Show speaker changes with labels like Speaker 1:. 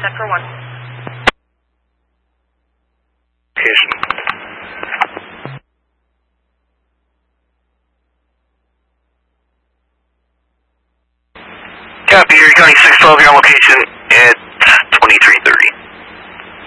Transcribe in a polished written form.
Speaker 1: 10 for 1.
Speaker 2: Location. Copy, you're counting 612, your location at